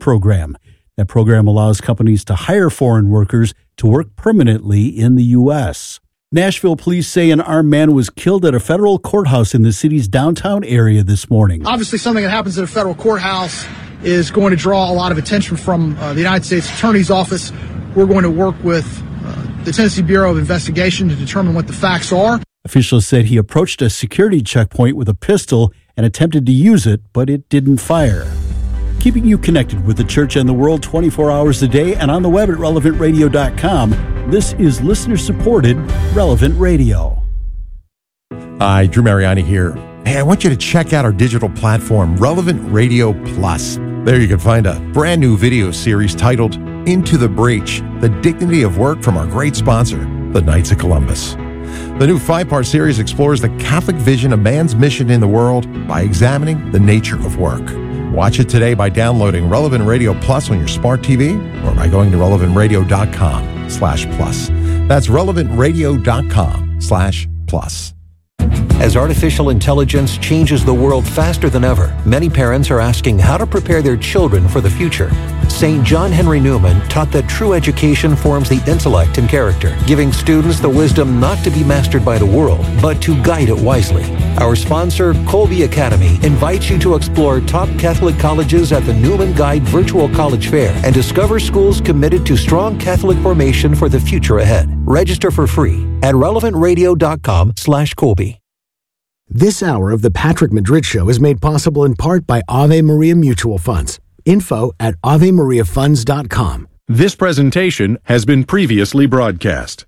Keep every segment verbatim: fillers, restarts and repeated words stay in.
program. That program allows companies to hire foreign workers to work permanently in the U S. Nashville police say an armed man was killed at a federal courthouse in the city's downtown area this morning. Obviously, something that happens at a federal courthouse is going to draw a lot of attention from uh, the United States Attorney's Office. We're going to work with uh, the Tennessee Bureau of Investigation to determine what the facts are. Officials said he approached a security checkpoint with a pistol and attempted to use it, but it didn't fire. Keeping you connected with the church and the world twenty-four hours a day and on the web at relevant radio dot com. This is listener-supported Relevant Radio. Hi, Drew Mariani here. Hey, I want you to check out our digital platform, Relevant Radio Plus. There you can find a brand new video series titled Into the Breach, The Dignity of Work from our great sponsor, the Knights of Columbus. The new five-part series explores the Catholic vision of man's mission in the world by examining the nature of work. Watch it today by downloading Relevant Radio Plus on your smart T V or by going to relevant radio dot com slash plus. That's relevant radio dot com slash plus. As artificial intelligence changes the world faster than ever, many parents are asking how to prepare their children for the future. Saint John Henry Newman taught that true education forms the intellect and character, giving students the wisdom not to be mastered by the world, but to guide it wisely. Our sponsor, Colby Academy, invites you to explore top Catholic colleges at the Newman Guide Virtual College Fair and discover schools committed to strong Catholic formation for the future ahead. Register for free at relevant radio dot com slash Colby. This hour of the Patrick Madrid Show is made possible in part by Ave Maria Mutual Funds. Info at ave maria funds dot com. This presentation has been previously broadcast.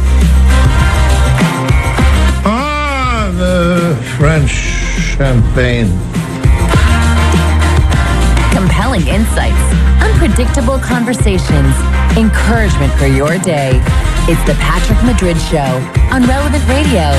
Ah, the French champagne. Compelling insights, unpredictable conversations, encouragement for your day. It's the Patrick Madrid Show on Relevant Radio.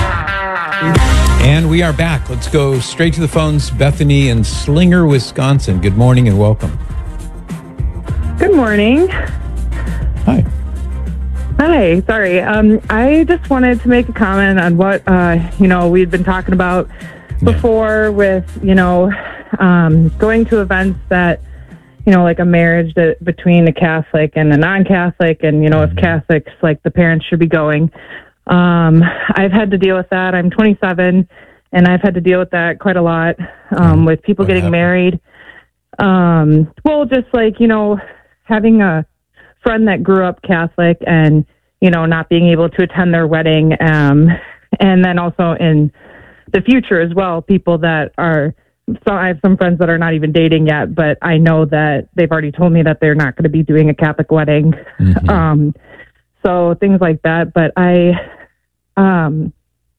And we are back. Let's go straight to the phones. Bethany in Slinger, Wisconsin. Good morning and welcome. Good morning. Hi. Hi. Sorry. Um, I just wanted to make a comment on what, uh, you know, we'd been talking about before yeah. with, you know, um, going to events that, you know, like a marriage that, between a Catholic and a non-Catholic, and, you know, mm-hmm. if Catholics, like the parents should be going. Um, I've had to deal with that. I'm twenty-seven, and I've had to deal with that quite a lot, um, with people what getting happened? married. Um, well, just like, you know, having a friend that grew up Catholic and, you know, not being able to attend their wedding. Um, and then also in the future as well, people that are, so I have some friends that are not even dating yet, but I know that they've already told me that they're not going to be doing a Catholic wedding. Mm-hmm. Um, so things like that. But I, Um,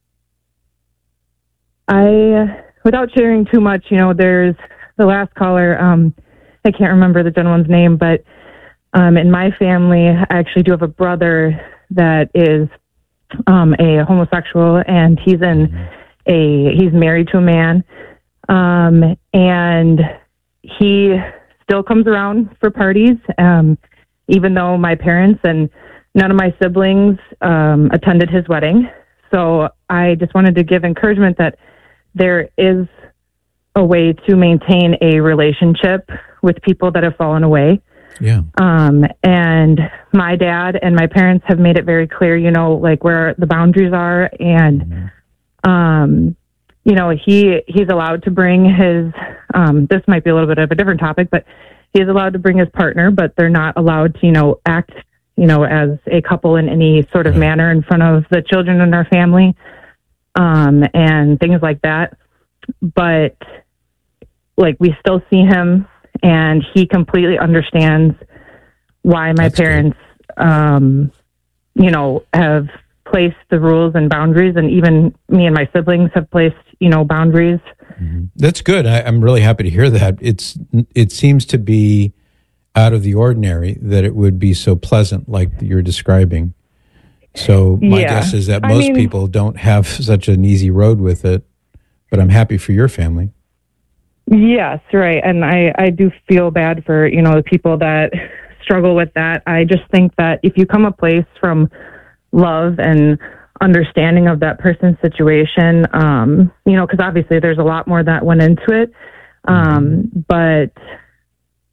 I, without sharing too much, you know, there's the last caller, um, I can't remember the gentleman's name, but um, in my family, I actually do have a brother that is um, a homosexual, and he's in a, he's married to a man, um, and he still comes around for parties, um, even though my parents and none of my siblings um, attended his wedding. So I just wanted to give encouragement that there is a way to maintain a relationship with people that have fallen away. Yeah. Um, and my dad and my parents have made it very clear, you know, like where the boundaries are. And, mm-hmm. um, you know, he, he's allowed to bring his, um, this might be a little bit of a different topic, but he's allowed to bring his partner, but they're not allowed to, you know, act you know, as a couple in any sort of manner in front of the children in our family, um, and things like that. But like, we still see him, and he completely understands why my That's parents, um, you know, have placed the rules and boundaries, and even me and my siblings have placed, you know, boundaries. Mm-hmm. That's good. I, I'm really happy to hear that. It's, it seems to be out of the ordinary that it would be so pleasant like you're describing. So my yeah. guess is that I most mean, people don't have such an easy road with it, but I'm happy for your family. Yes, right. And I, I do feel bad for, you know, the people that struggle with that. I just think that if you come a place from love and understanding of that person's situation, um, you know, because obviously there's a lot more that went into it. Um, but